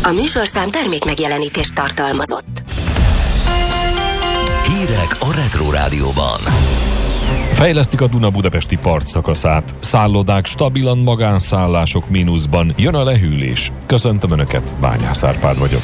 A műsorszám termék megjelenítést tartalmazott. Hírek a Retro Rádióban. Fejlesztik a Duna-budapesti partszakaszát. Szállodák stabilan, magánszállások mínuszban. Jön a lehűlés. Köszöntöm Önöket, Bányász Árpád vagyok.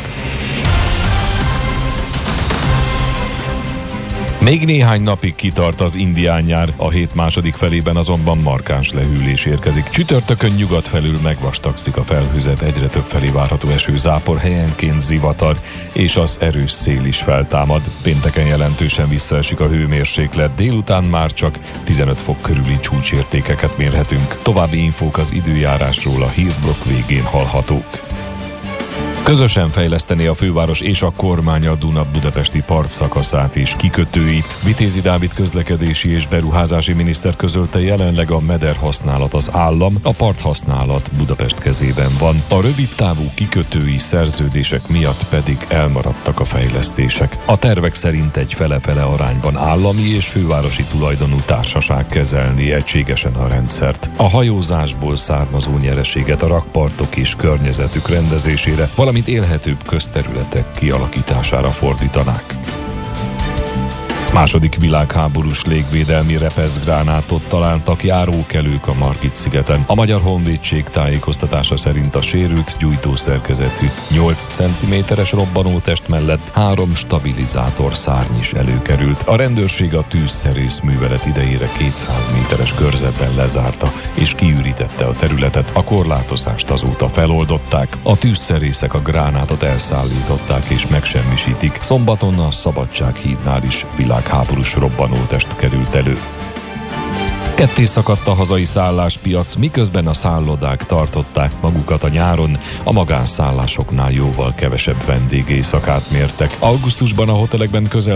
Még néhány napig kitart az indián nyár, a hét második felében azonban markáns lehűlés érkezik. Csütörtökön nyugat felül megvastagszik a felhőzet, egyre több felé várható esőzápor, helyenként zivatar, és az erős szél is feltámad. Pénteken jelentősen visszaesik a hőmérséklet, délután már csak 15 fok körüli csúcsértékeket mérhetünk. További infók az időjárásról a hírblokk végén hallhatók. Közösen fejleszteni a főváros és a kormány a Duna-budapesti partszakaszát és kikötőit. Vitézi Dávid közlekedési és beruházási miniszter közölte, jelenleg a meder használat az állam, a parthasználat Budapest kezében van. A rövidtávú kikötői szerződések miatt pedig elmaradtak a fejlesztések. A tervek szerint egy fele-fele arányban állami és fővárosi tulajdonú társaság kezelni egységesen a rendszert. A hajózásból származó nyereséget a rakpartok és környezetük rendezésére, valamint élhetőbb közterületek kialakítására fordítanák. Második világháborús légvédelmi repeszgránátot találtak járókelők a Margit-szigeten. A Magyar Honvédség tájékoztatása szerint a sérült gyújtószerkezetű 8 cm-es robbanótest mellett 3 stabilizátor szárny is előkerült. A rendőrség a tűzszerész művelet idejére 200 méteres körzetben lezárta és kiürítette a területet. A korlátozást azóta feloldották. A tűzszerészek a gránátot elszállították és megsemmisítik. Szombaton a Szabadsághídnál is világháborús robbanótest került elő. Ketté szakadt a hazai szálláspiac, miközben a szállodák tartották magukat a nyáron, a magánszállásoknál jóval kevesebb vendégéjszakát mértek. Augusztusban a hotelekben közel